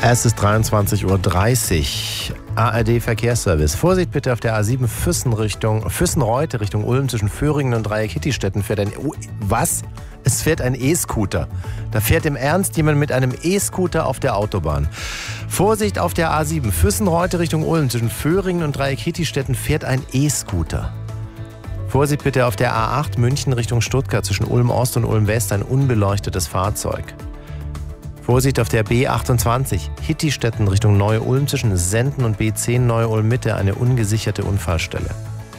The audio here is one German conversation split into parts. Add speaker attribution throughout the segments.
Speaker 1: Es ist 23:30 Uhr. ARD Verkehrsservice. Vorsicht bitte auf der A7 Füssen-Reute Richtung Ulm zwischen Föhringen und Dreieck-Hittistetten fährt ein... Was? Es fährt ein E-Scooter. Da fährt im Ernst jemand mit einem E-Scooter auf der Autobahn. Vorsicht auf der A7 Füssen-Reute Richtung Ulm zwischen Föhringen und Dreieck-Hittistetten fährt ein E-Scooter. Vorsicht bitte auf der A8 München Richtung Stuttgart zwischen Ulm Ost und Ulm West ein unbeleuctetes Fahrzeug. Vorsicht auf der B28 Hittistetten Richtung Neu-Ulm zwischen Senden und B10 Neu-Ulm Mitte eine ungesicherte Unfallstelle.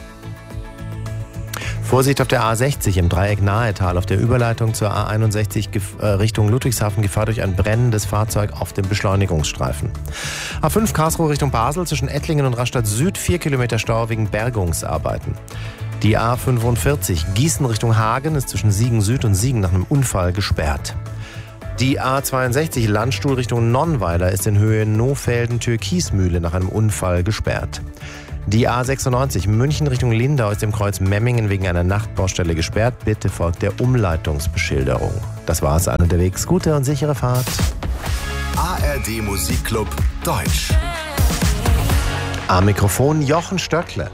Speaker 1: Vorsicht auf der A60 im Dreieck Nahetal auf der Überleitung zur A61 Richtung Ludwigshafen Gefahr durch ein brennendes Fahrzeug auf dem Beschleunigungsstreifen. A5 Karlsruhe Richtung Basel zwischen Ettlingen und Rastatt Süd 4 Kilometer Stau wegen Bergungsarbeiten. Die A45 Gießen Richtung Hagen ist zwischen Siegen Süd und Siegen nach einem Unfall gesperrt. Die A62 Landstuhl Richtung Nonnweiler ist in Höhe Nohfelden-Türkismühle nach einem Unfall gesperrt. Die A96 München Richtung Lindau ist im Kreuz Memmingen wegen einer Nachtbaustelle gesperrt. Bitte folgt der Umleitungsbeschilderung. Das war's, an der Weg. Gute und sichere Fahrt.
Speaker 2: ARD Musikclub Deutsch.
Speaker 1: Am Mikrofon Jochen Stöckle.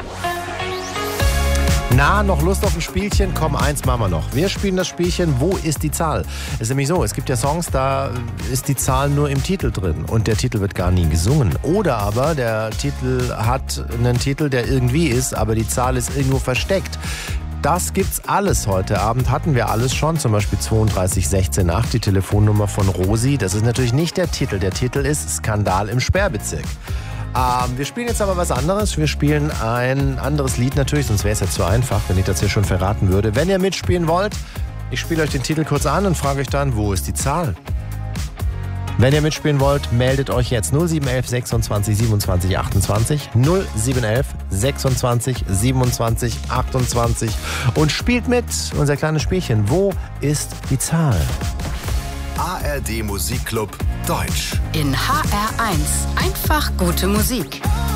Speaker 1: Na, noch Lust auf ein Spielchen? Komm, eins machen wir noch. Wir spielen das Spielchen Wo ist die Zahl? Es ist nämlich so, es gibt ja Songs, da ist die Zahl nur im Titel drin und der Titel wird gar nie gesungen. Oder aber der Titel hat einen Titel, der irgendwie ist, aber die Zahl ist irgendwo versteckt. Das gibt's alles heute Abend, hatten wir alles schon, zum Beispiel 32 16 8, die Telefonnummer von Rosi. Das ist natürlich nicht der Titel ist Skandal im Sperrbezirk. Wir spielen jetzt aber was anderes. Wir spielen ein anderes Lied natürlich, sonst wäre es ja zu einfach, wenn ich das hier schon verraten würde. Wenn ihr mitspielen wollt, ich spiele euch den Titel kurz an und frage euch dann, wo ist die Zahl? Wenn ihr mitspielen wollt, meldet euch jetzt 0711 26 27 28 0711 26 27 28 und spielt mit. Unser kleines Spielchen, wo ist die Zahl?
Speaker 2: ARD Musikclub Deutsch.
Speaker 3: In HR1 einfach gute Musik.